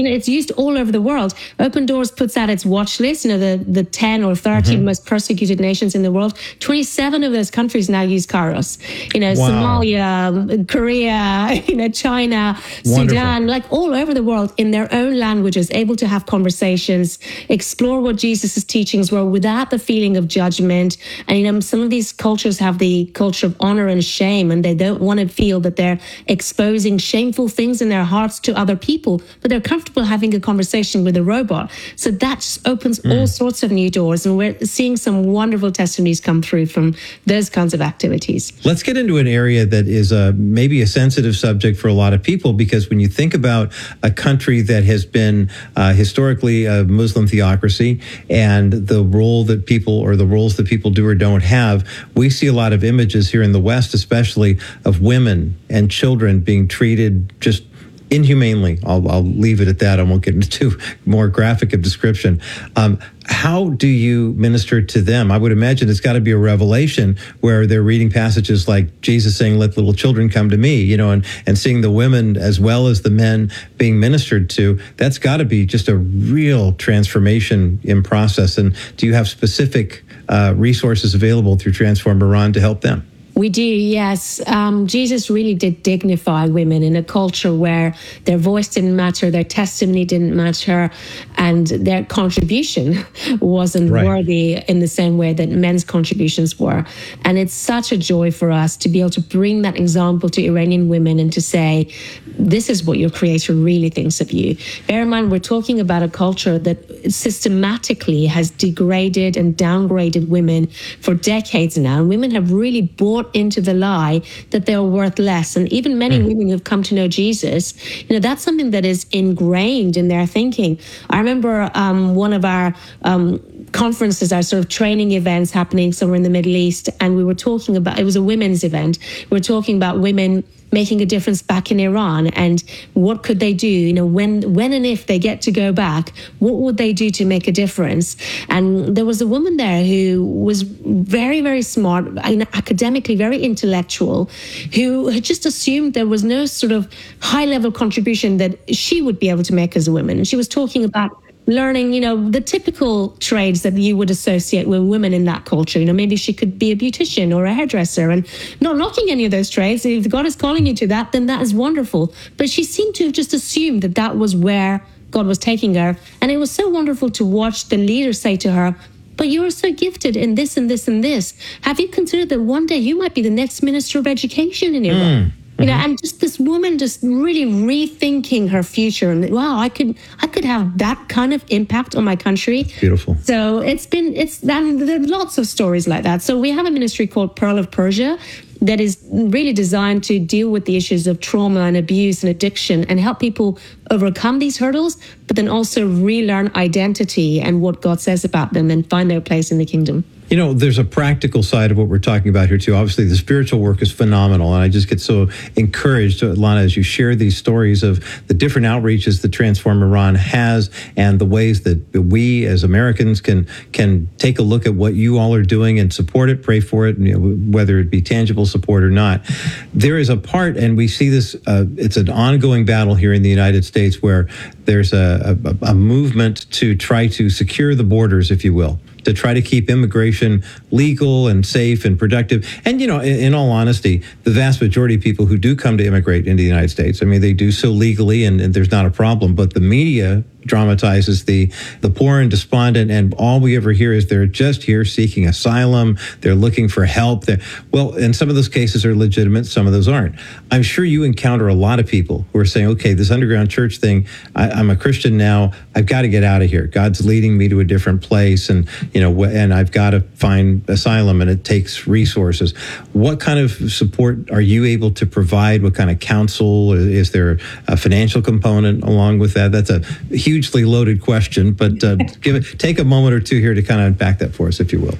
used all over the world. Open Doors puts out its watch list, you know, the, the ten or thirty mm-hmm. most persecuted nations in the world. twenty-seven of those countries now use Kairos. You know, wow. Somalia, Korea, you know, China, Wonderful. Sudan, like all over the world in their own languages, able to have conversations, explore what Jesus' teachings were without the feeling of judgment. And, you know, some of these cultures have the culture of honor and shame, and they don't want to feel that they're exposing shameful things in their hearts to other people, but they're comfortable having a conversation with a robot. So that just opens mm. all sorts of new doors, and we're seeing some wonderful testimonies come through from those kinds of activities. Let's get into an area that is uh, maybe a sensitive subject for a lot of people, because when you think about a country that has been uh, historically a Muslim theocracy and the role that people or the roles that people do or don't have, we see a lot of images here in the West, especially of women and children being treated just inhumanely. I'll, I'll leave it at that. I won't get into too more graphic of description. Um, how do you minister to them? I would imagine it's got to be a revelation where they're reading passages like Jesus saying, "Let little children come to me," you know, and, and seeing the women as well as the men being ministered to. That's got to be just a real transformation in process. And do you have specific uh, resources available through Transform Iran to help them? We do, yes. Um, Jesus really did dignify women in a culture where their voice didn't matter, their testimony didn't matter, and their contribution wasn't right. worthy in the same way that men's contributions were. And it's such a joy for us to be able to bring that example to Iranian women and to say, this is what your creator really thinks of you. Bear in mind, we're talking about a culture that systematically has degraded and downgraded women for decades now. And women have really bought into the lie that they're worth less. And even many mm. women who've come to know Jesus, you know, that's something that is ingrained in their thinking. I remember um, one of our um, conferences, our sort of training events happening somewhere in the Middle East, and we were talking about, it was a women's event. We were talking about women making a difference back in Iran and what could they do, you know, when when and if they get to go back, what would they do to make a difference? And there was a woman there who was very, very smart, academically very intellectual, who had just assumed there was no sort of high-level contribution that she would be able to make as a woman. And she was talking about learning, you know, the typical trades that you would associate with women in that culture. You know, maybe she could be a beautician or a hairdresser, and not knocking any of those trades. If God is calling you to that, then that is wonderful. But she seemed to have just assumed that that was where God was taking her. And it was so wonderful to watch the leader say to her, but you're so gifted in this and this and this. Have you considered that one day you might be the next minister of education in Iran? Mm. You know, and just this woman just really rethinking her future, and wow, I could, I could have that kind of impact on my country. Beautiful. So it's been, it's, and there are lots of stories like that. So we have a ministry called Pearl of Persia that is really designed to deal with the issues of trauma and abuse and addiction and help people overcome these hurdles, but then also relearn identity and what God says about them and find their place in the kingdom. You know, there's a practical side of what we're talking about here, too. Obviously, the spiritual work is phenomenal, and I just get so encouraged, Lana, as you share these stories of the different outreaches that Transform Iran has and the ways that we as Americans can can take a look at what you all are doing and support it, pray for it, you know, whether it be tangible support or not. There is a part, and we see this, uh, it's an ongoing battle here in the United States where there's a, a, a movement to try to secure the borders, if you will, to try to keep immigration legal and safe and productive. And, you know, in, in all honesty, the vast majority of people who do come to immigrate into the United States, I mean, they do so legally and, and there's not a problem. But the media dramatizes the the poor and despondent, and all we ever hear is they're just here seeking asylum, they're looking for help. They're, well, and some of those cases are legitimate, some of those aren't. I'm sure you encounter a lot of people who are saying, okay, this underground church thing, I, I'm a Christian now, I've got to get out of here. God's leading me to a different place, and you know, and I've got to find asylum, and it takes resources. What kind of support are you able to provide? What kind of counsel? Is there a financial component along with that? That's a huge hugely loaded question, but uh, give it, take a moment or two here to kind of unpack that for us, if you will.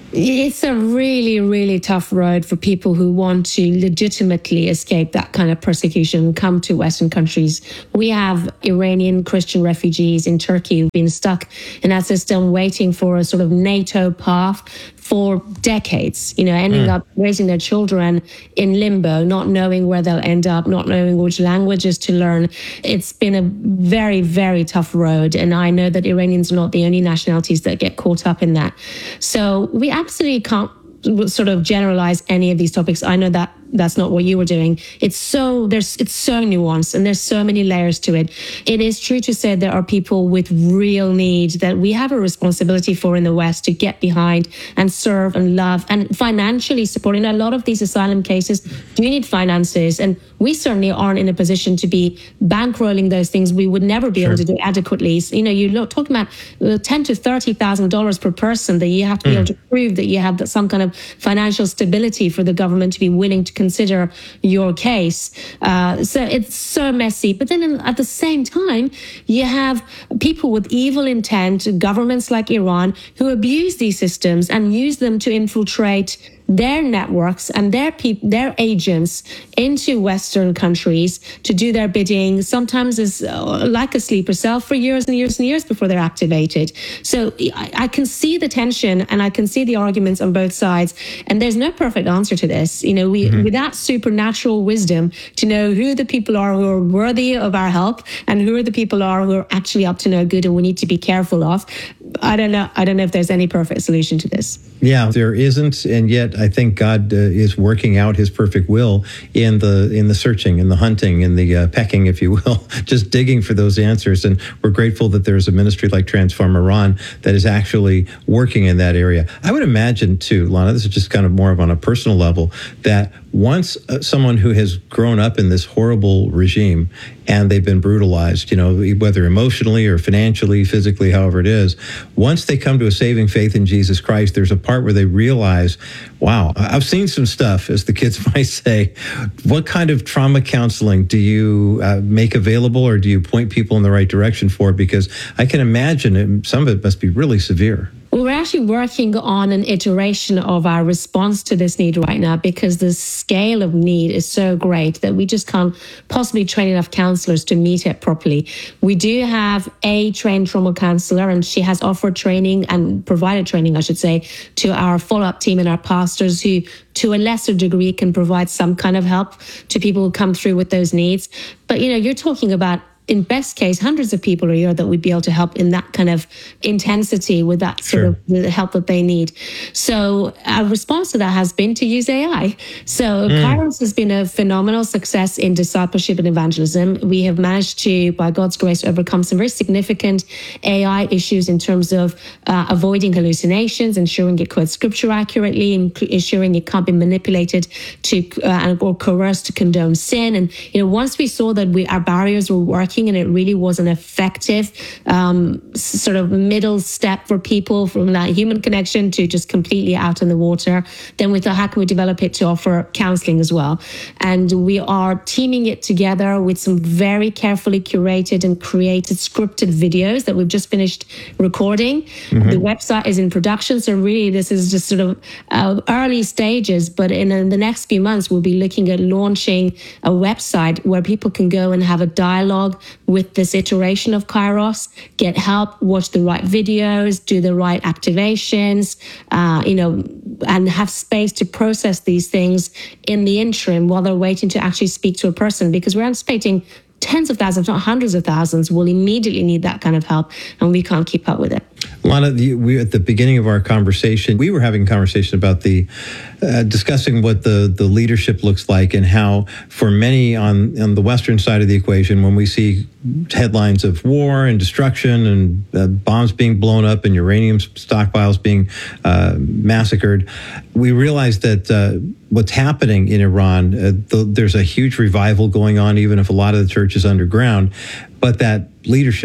It's a really, really tough road for people who want to legitimately escape that kind of persecution and come to Western countries. We have Iranian Christian refugees in Turkey who've been stuck in that system, waiting for a sort of NATO path for decades, you know, ending mm. up raising their children in limbo, not knowing where they'll end up, not knowing which languages to learn. It's been a very, very tough road. And I know that Iranians are not the only nationalities that get caught up in that. So we absolutely can't sort of generalize any of these topics. I know that that's not what you were doing. It's so there's it's so nuanced and there's so many layers to it. It is true to say there are people with real need that we have a responsibility for in the West to get behind and serve and love and financially support. And a lot of these asylum cases do need finances, and we certainly aren't in a position to be bankrolling those things. We would never be sure. able to do adequately. So, you know, you're talking about ten to thirty thousand dollars per person that you have to be mm. able to prove that you have some kind of financial stability for the government to be willing to consider your case. Uh, so it's so messy. But then in, at the same time, you have people with evil intent, governments like Iran, who abuse these systems and use them to infiltrate their networks and their people, their agents into Western countries to do their bidding, sometimes as uh, like a sleeper cell for years and years and years before they're activated. So I, I can see the tension and I can see the arguments on both sides. And there's no perfect answer to this. You know, we mm-hmm. without supernatural wisdom to know who the people are who are worthy of our help and who are the people are who are actually up to no good and we need to be careful of. I don't know. I don't know if there's any perfect solution to this. Yeah, there isn't, and yet I think God uh, is working out His perfect will in the in the searching, in the hunting, in the uh, pecking, if you will, just digging for those answers. And we're grateful that there's a ministry like Transform Iran that is actually working in that area. I would imagine too, Lana, this is just kind of more of on a personal level, that once uh, someone who has grown up in this horrible regime and they've been brutalized, you know, whether emotionally or financially, physically, however it is, once they come to a saving faith in Jesus Christ, there's a part where they realize, wow, I've seen some stuff, as the kids might say. What kind of trauma counseling do you uh, make available, or do you point people in the right direction for? Because I can imagine it, some of it must be really severe. Well, we're actually working on an iteration of our response to this need right now, because the scale of need is so great that we just can't possibly train enough counselors to meet it properly. We do have a trained trauma counselor, and she has offered training and provided training, I should say, to our follow-up team and our pastors who, to a lesser degree, can provide some kind of help to people who come through with those needs. But, you know, you're talking about, in best case, hundreds of people a year that we'd be able to help in that kind of intensity with that sort sure. of the help that they need. So our response to that has been to use A I. So mm. Kairos has been a phenomenal success in discipleship and evangelism. We have managed to, by God's grace, overcome some very significant A I issues in terms of uh, avoiding hallucinations, ensuring it quotes scripture accurately, ensuring it can't be manipulated to uh, or coerced to condone sin. And, you know, once we saw that we our barriers were working, and it really was an effective um, sort of middle step for people from that human connection to just completely out in the water, then we thought, how can we develop it to offer counseling as well? And we are teaming it together with some very carefully curated and created scripted videos that we've just finished recording. Mm-hmm. The website is in production, so really this is just sort of uh, early stages, but in, in the next few months we'll be looking at launching a website where people can go and have a dialogue with this iteration of Kairos, get help, watch the right videos, do the right activations, uh, you know, and have space to process these things in the interim while they're waiting to actually speak to a person, because we're anticipating tens of thousands, not hundreds of thousands, will immediately need that kind of help, and we can't keep up with it. Lana, we, at the beginning of our conversation, we were having a conversation about the uh, discussing what the, the leadership looks like, and how for many on, on the Western side of the equation, when we see headlines of war and destruction and uh, bombs being blown up and uranium stockpiles being uh, massacred, we realize that uh, what's happening in Iran, uh, the, there's a huge revival going on, even if a lot of the church is underground, but that leadership,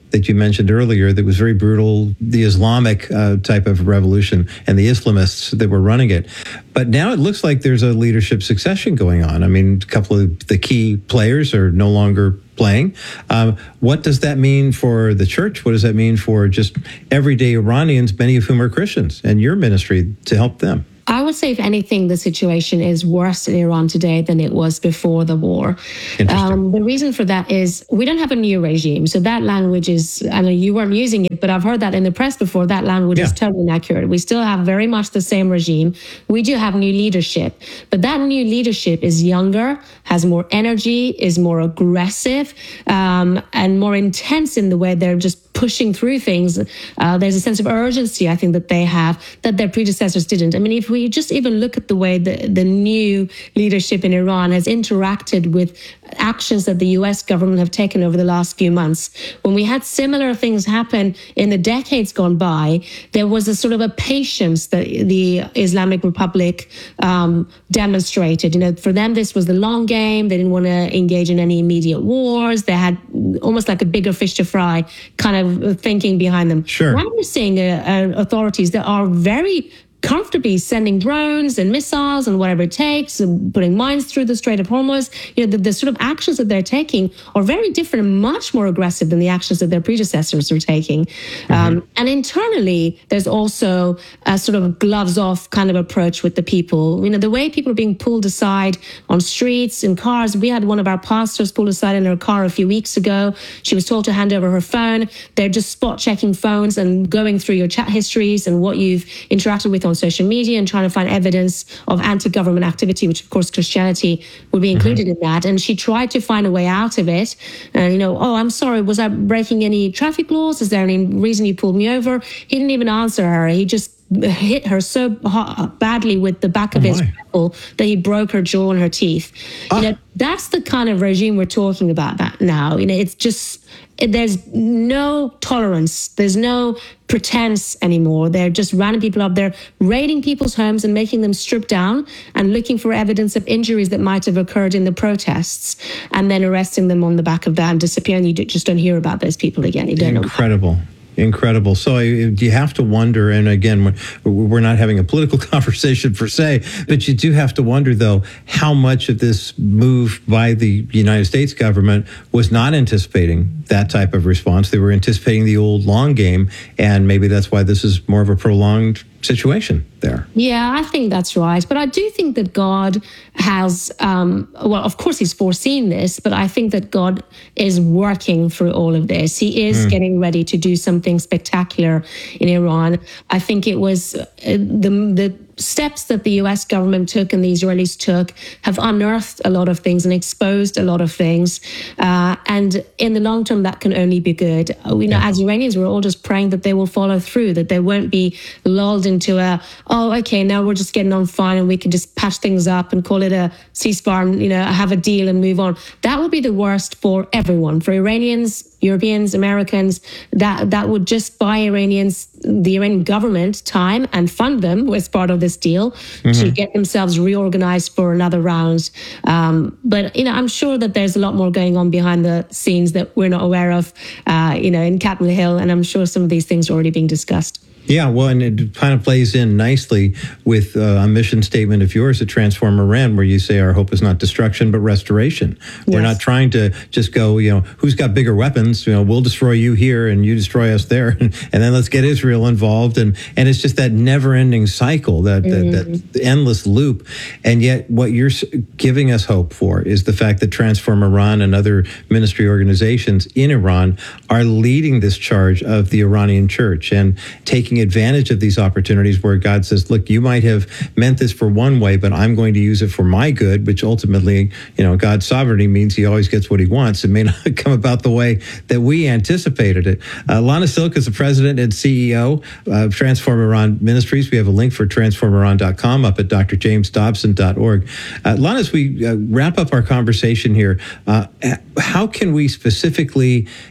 that you mentioned earlier that was very brutal, the Islamic uh, type of revolution and the Islamists that were running it. But now it looks like there's a leadership succession going on. I mean, a couple of the key players are no longer playing. Um, what does that mean for the church? What does that mean for just everyday Iranians, many of whom are Christians, and your ministry to help them? I would say, if anything, the situation is worse in Iran today than it was before the war. Um, the reason for that is we don't have a new regime. So that language is, I know you weren't using it, but I've heard that in the press before. That language yeah. is totally inaccurate. We still have very much the same regime. We do have new leadership, but that new leadership is younger, has more energy, is more aggressive, um, and more intense in the way they're just pushing through things. Uh, there's a sense of urgency, I think, that they have that their predecessors didn't. I mean, if we just even look at the way the, the new leadership in Iran has interacted with actions that the U S government have taken over the last few months, when we had similar things happen in the decades gone by, there was a sort of a patience that the Islamic Republic um, demonstrated. You know, for them, this was the long game. They didn't want to engage in any immediate wars. They had almost like a bigger fish to fry kind of thinking behind them. Sure. Now we're seeing uh, uh, authorities that are very comfortably sending drones and missiles and whatever it takes, and putting mines through the Strait of Hormuz. You know, the, the sort of actions that they're taking are very different and much more aggressive than the actions that their predecessors were taking. Mm-hmm. Um, and internally, there's also a sort of gloves-off kind of approach with the people. You know, the way people are being pulled aside on streets, in cars. We had one of our pastors pulled aside in her car a few weeks ago. She was told to hand over her phone. They're just spot-checking phones and going through your chat histories and what you've interacted with on social media and trying to find evidence of anti-government activity, which of course Christianity would be included mm-hmm. in that. And she tried to find a way out of it. And, you know, oh, I'm sorry, was I breaking any traffic laws? Is there any reason you pulled me over? He didn't even answer her. He just hit her so badly with the back of oh his rifle that he broke her jaw and her teeth. Ah. You know, that's the kind of regime we're talking about that now. You know, it's just, there's no tolerance. There's no pretense anymore. They're just rounding people up. They're raiding people's homes and making them strip down and looking for evidence of injuries that might have occurred in the protests, and then arresting them on the back of that and disappearing. You just don't hear about those people again. You don't Incredible. know. Incredible. So you have to wonder, and again, we're not having a political conversation per se, but you do have to wonder, though, how much of this move by the United States government was not anticipating that type of response. They were anticipating the old long game, and maybe that's why this is more of a prolonged situation there. Yeah, I think that's right. But I do think that God has, um, well, of course he's foreseen this, but I think that God is working through all of this. He is mm. getting ready to do something spectacular in Iran. I think it was uh, the the steps that the U S government took and the Israelis took have unearthed a lot of things and exposed a lot of things. Uh, and in the long term, that can only be good. We know, yeah. as Iranians, we're all just praying that they will follow through, that they won't be lulled into a, oh, okay, now we're just getting on fine and we can just patch things up and call it a ceasefire and, you know, have a deal and move on. That would be the worst for everyone, for Iranians, Europeans, Americans. That that would just buy Iranians, the Iranian government, time and fund them as part of this deal mm-hmm. to get themselves reorganized for another round. Um, but, you know, I'm sure that there's a lot more going on behind the scenes that we're not aware of, uh, you know, in Capitol Hill. And I'm sure some of these things are already being discussed. Yeah, well, and it kind of plays in nicely with uh, a mission statement of yours at Transform Iran, where you say our hope is not destruction, but restoration. Yes. We're not trying to just go, you know, who's got bigger weapons? You know, we'll destroy you here and you destroy us there. And, and then let's get Israel involved. And, and it's just that never-ending cycle, that, mm-hmm. that, that endless loop. And yet what you're giving us hope for is the fact that Transform Iran and other ministry organizations in Iran are leading this charge of the Iranian church and taking advantage of these opportunities where God says, look, you might have meant this for one way, but I'm going to use it for my good, which ultimately, you know, God's sovereignty means he always gets what he wants. It may not come about the way that we anticipated it. Uh, Lana Silk is the president and C E O of Transform Iran Ministries. We have a link for transform iran dot com up at d r james dobson dot org. Uh, Lana, as we uh, wrap up our conversation here, uh, how can we specifically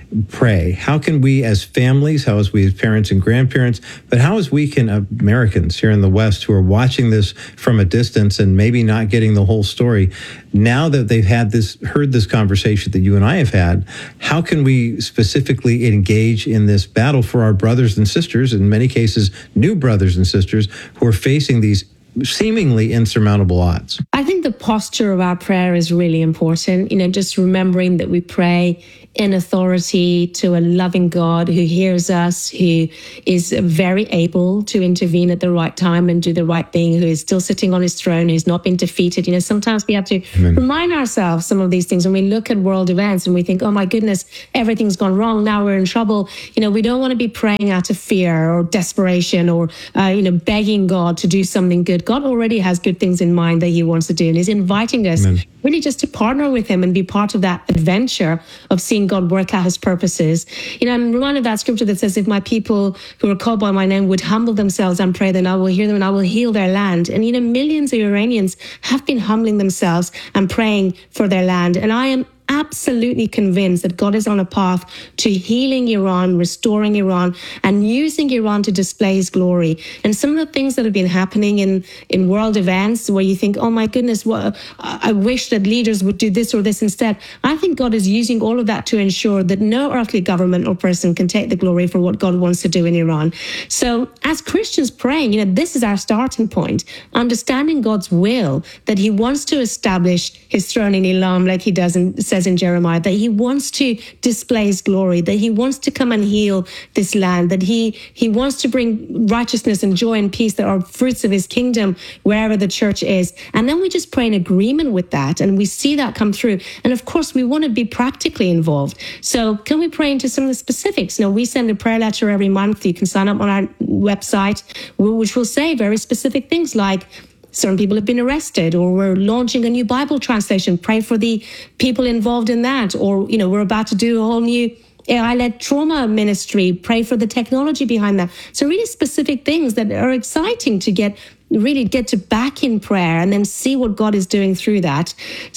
pray? How can we as families, how as we as parents and grandparents, but how as we can, Americans here in the West who are watching this from a distance and maybe not getting the whole story, now that they've had this, heard this conversation that you and I have had, how can we specifically engage in this battle for our brothers and sisters, in many cases, new brothers and sisters who are facing these seemingly insurmountable odds? I think the posture of our prayer is really important. You know, just remembering that we pray in authority to a loving God who hears us, who is very able to intervene at the right time and do the right thing, who is still sitting on his throne, who's not been defeated. You know, sometimes we have to Amen. Remind ourselves some of these things when we look at world events and we think, oh my goodness, everything's gone wrong. Now we're in trouble. You know, we don't want to be praying out of fear or desperation or, uh, you know, begging God to do something good. God already has good things in mind that he wants to do, and he's inviting us Amen. Really just to partner with him and be part of that adventure of seeing God work out his purposes. You know, I'm reminded of that scripture that says, if my people who are called by my name would humble themselves and pray, then I will hear them and I will heal their land. And, you know, millions of Iranians have been humbling themselves and praying for their land. And I am absolutely convinced that God is on a path to healing Iran, restoring Iran, and using Iran to display his glory. And some of the things that have been happening in, in world events where you think, oh my goodness, what, I wish that leaders would do this or this instead. I think God is using all of that to ensure that no earthly government or person can take the glory for what God wants to do in Iran. So as Christians praying, you know, this is our starting point, understanding God's will, that he wants to establish his throne in Elam like he does in says in Jeremiah, that he wants to display his glory, that he wants to come and heal this land, that he he wants to bring righteousness and joy and peace that are fruits of his kingdom wherever the church is. And then we just pray in agreement with that, and we see that come through. And of course, we want to be practically involved. So can we pray into some of the specifics? You know, we send a prayer letter every month. You can sign up on our website, which will say very specific things like, certain people have been arrested, or we're launching a new Bible translation. Pray for the people involved in that. Or, you know, we're about to do a whole new A I-led trauma ministry. Pray for the technology behind that. So really specific things that are exciting to get, really get to back in prayer and then see what God is doing through that.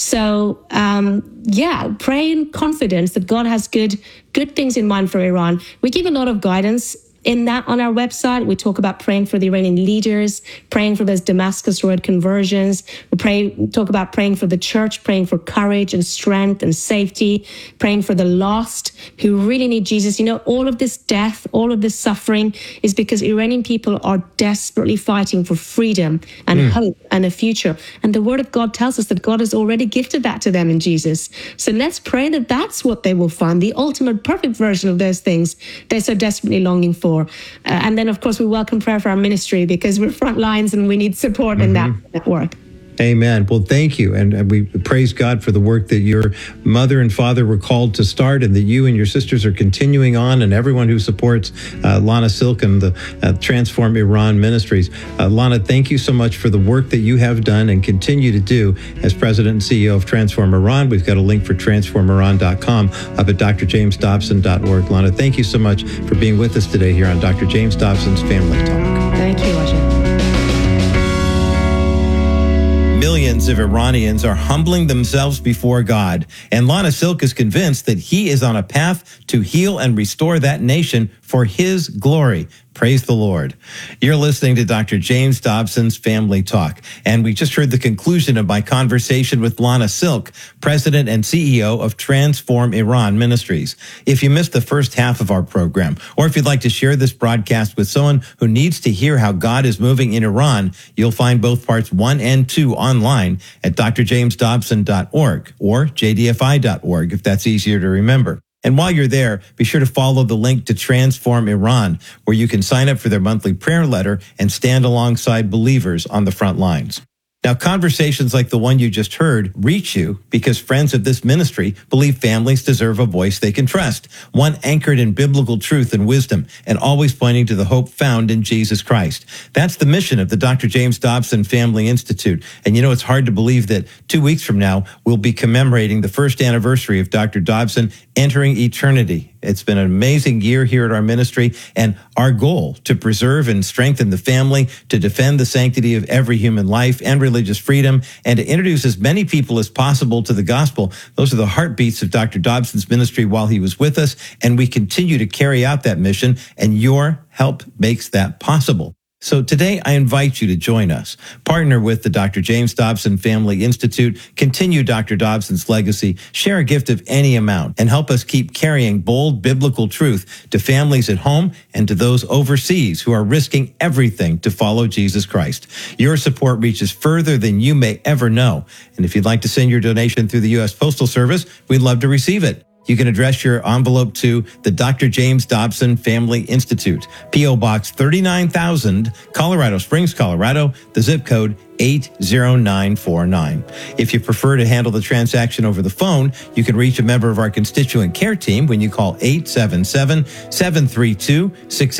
So, um, yeah, pray in confidence that God has good, good things in mind for Iran. We give a lot of guidance in that on our website. We talk about praying for the Iranian leaders, praying for those Damascus Road conversions. We pray, talk about praying for the church, praying for courage and strength and safety, praying for the lost who really need Jesus. You know, all of this death, all of this suffering is because Iranian people are desperately fighting for freedom and mm. hope and a future. And the word of God tells us that God has already gifted that to them in Jesus. So let's pray that that's what they will find, the ultimate perfect version of those things they're so desperately longing for. Uh, and then, of course, we welcome prayer for our ministry because we're front lines and we need support mm-hmm. in that, that work. Amen. Well, thank you. And we praise God for the work that your mother and father were called to start, and that you and your sisters are continuing on, and everyone who supports uh, Lana Silk and the uh, Transform Iran Ministries. Uh, Lana, thank you so much for the work that you have done and continue to do as president and C E O of Transform Iran. We've got a link for transform iran dot com up at d r james dobson dot org. Lana, thank you so much for being with us today here on Doctor James Dobson's Family Talk. Thank you, Roger. Millions of Iranians are humbling themselves before God, and Lana Silk is convinced that he is on a path to heal and restore that nation for his glory. Praise the Lord. You're listening to Doctor James Dobson's Family Talk, and we just heard the conclusion of my conversation with Lana Silk, President and C E O of Transform Iran Ministries. If you missed the first half of our program, or if you'd like to share this broadcast with someone who needs to hear how God is moving in Iran, you'll find both parts one and two online at d r james dobson dot org or j d f i dot org if that's easier to remember. And while you're there, be sure to follow the link to Transform Iran, where you can sign up for their monthly prayer letter and stand alongside believers on the front lines. Now, conversations like the one you just heard reach you because friends of this ministry believe families deserve a voice they can trust, one anchored in biblical truth and wisdom, and always pointing to the hope found in Jesus Christ. That's the mission of the Doctor James Dobson Family Institute. And you know, it's hard to believe that two weeks from now, we'll be commemorating the first anniversary of Doctor Dobson entering eternity It's been an amazing year here at our ministry, and our goal to preserve and strengthen the family, to defend the sanctity of every human life and religious freedom, and to introduce as many people as possible to the gospel. Those are the heartbeats of Doctor Dobson's ministry while he was with us, and we continue to carry out that mission, and your help makes that possible. So today, I invite you to join us. Partner with the Doctor James Dobson Family Institute, continue Doctor Dobson's legacy, share a gift of any amount, and help us keep carrying bold biblical truth to families at home and to those overseas who are risking everything to follow Jesus Christ. Your support reaches further than you may ever know. And if you'd like to send your donation through the U S Postal Service, we'd love to receive it. You can address your envelope to the Doctor James Dobson Family Institute, P O Box thirty-nine thousand, Colorado Springs, Colorado, the zip code eight zero nine four nine. If you prefer to handle the transaction over the phone, you can reach a member of our constituent care team when you call eight seven seven, seven three two, six